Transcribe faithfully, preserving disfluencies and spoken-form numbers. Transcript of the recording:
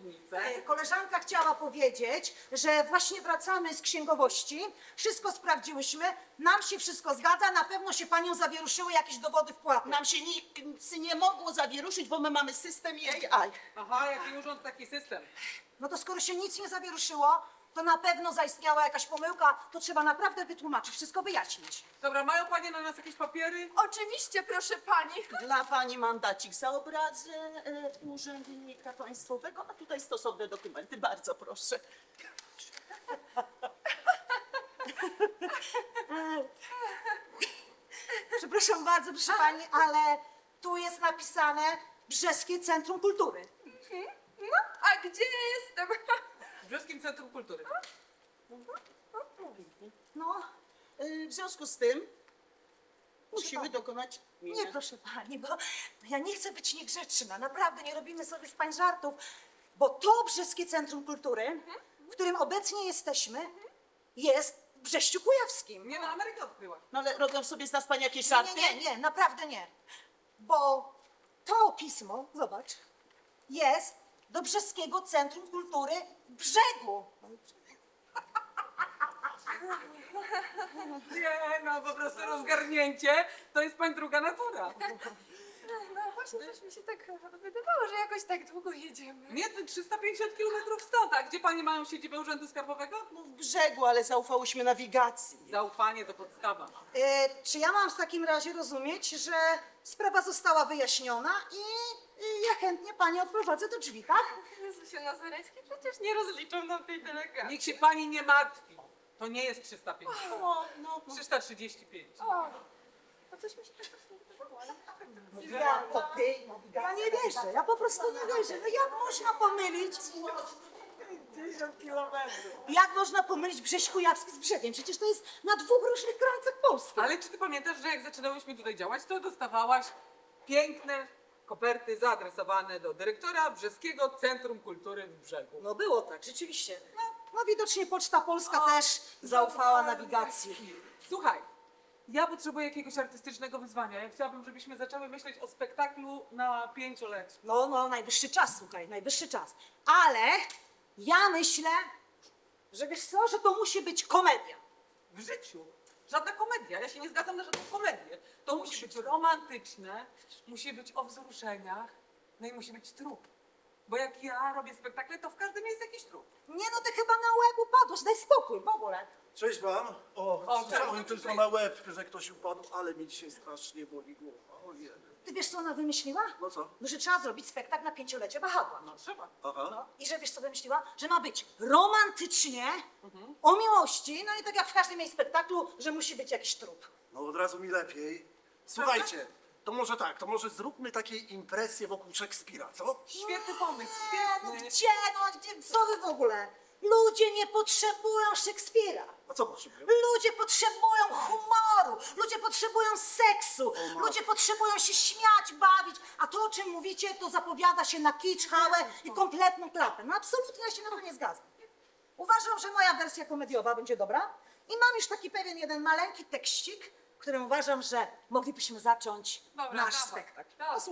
spódnicę. E, Koleżanka chciała powiedzieć, że właśnie wracamy z księgowości, wszystko sprawdziłyśmy, nam się wszystko zgadza, na pewno się panią zawieruszyły jakieś dowody wpłaty. Nam się nic nie mogło zawieruszyć, bo my mamy system A I. Aha, jaki urząd, taki system. No to skoro się nic nie zawieruszyło, to na pewno zaistniała jakaś pomyłka, to trzeba naprawdę wytłumaczyć, wszystko wyjaśnić. Dobra, mają panie na nas jakieś papiery? Oczywiście, proszę pani. Dla pani mandacik za obrazę e, urzędnika państwowego, a tutaj stosowne dokumenty, bardzo proszę. Przepraszam bardzo, proszę pani, ale tu jest napisane Brzeskie Centrum Kultury. No, a gdzie ja jestem? W Brzeskim Centrum Kultury. No, e, w związku z tym musimy pani. dokonać... Nie, proszę pani, bo ja nie chcę być niegrzeczna, naprawdę nie robimy sobie z pań żartów, bo to Brzeskie Centrum Kultury, w którym obecnie jesteśmy, jest w Brześciu Kujawskim. Nie, no Ameryka odkryła. No ale robią sobie z nas pani jakieś Nie, żarty? nie, nie, nie, naprawdę nie. Bo to pismo, zobacz, jest do Brzeskiego Centrum Kultury w Brzegu. Nie, no po prostu rozgarnięcie to jest pań druga natura. No właśnie, też mi się tak wydawało, że jakoś tak długo jedziemy. Nie, ty trzysta pięćdziesiąt kilometrów stąd, a gdzie panie mają siedzibę Urzędu Skarbowego? No w Brzegu, ale zaufałyśmy nawigacji. Zaufanie to podstawa. E, czy ja mam w takim razie rozumieć, że sprawa została wyjaśniona i, i ja chętnie panią odprowadzę do drzwi, tak? Jezusie Nazarecki, przecież nie rozliczą nam tej delegacji. Niech się pani nie martwi. To nie jest trzysta pięćdziesiąt. No, no, no. trzysta trzydzieści pięć. O, a coś mi się tak nie wydawało, ale... Ja, to ty, ja nie wierzę, ja po prostu nie wierzę. No jak można pomylić? pięćdziesiąt kilometrów. Jak można pomylić Brześć Kujawski z Brzegiem? Przecież to jest na dwóch różnych krańcach Polski. Ale czy ty pamiętasz, że jak zaczynałyśmy tutaj działać, to dostawałaś piękne koperty zaadresowane do dyrektora Brzeskiego Centrum Kultury w Brzegu. No było tak, rzeczywiście. No, no widocznie Poczta Polska też zaufała nawigacji. Słuchaj, ja potrzebuję jakiegoś artystycznego wyzwania. Ja chciałabym, żebyśmy zaczęły myśleć o spektaklu na pięciolecie. No, no, najwyższy czas, słuchaj, najwyższy czas. Ale ja myślę, że wiesz co, że to musi być komedia. W życiu. Żadna komedia. Ja się nie zgadzam na żadną komedię. To musi być romantyczne, musi być o wzruszeniach, no i musi być trup. Bo jak ja robię spektakle, to w każdym jest jakiś trup. Nie no, ty chyba na łeb upadłeś, daj spokój w ogóle. Cześć wam. O, O, słyszałem cześć. tylko na łeb, że ktoś upadł, ale mi dzisiaj strasznie boli głowa. Ojej. Ty wiesz, co ona wymyśliła? No co? No, że trzeba zrobić spektakl na pięciolecie wahadła. No trzeba. Aha. No, i że wiesz, co wymyśliła? Że ma być romantycznie, o miłości, no i tak jak w każdym jej spektaklu, że musi być jakiś trup. No od razu mi lepiej. Słuchajcie, to może tak, to może zróbmy takie impresje wokół Szekspira, co? Świetny pomysł, No świetny. gdzie, no gdzie, co wy w ogóle? Ludzie nie potrzebują Szekspira. A co potrzebuję? Ludzie potrzebują humoru, ludzie potrzebują seksu, O, ludzie potrzebują się śmiać, bawić, a to, o czym mówicie, to zapowiada się na kicz, hałę i kompletną klapę. No absolutnie ja się na to nie zgadzam. Uważam, że moja wersja komediowa będzie dobra i mam już taki pewien jeden maleńki tekścik, którym uważam, że moglibyśmy zacząć Dobra, nasz dawaj. spektakl. Dawaj.